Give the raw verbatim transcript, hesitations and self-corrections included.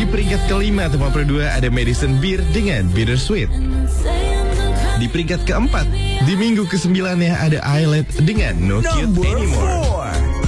peringkat kelima tempat kedua ada Madison Beer dengan Bittersweet. Di peringkat keempat, di minggu kesembilan ya ada Islet dengan No Cute Anymore.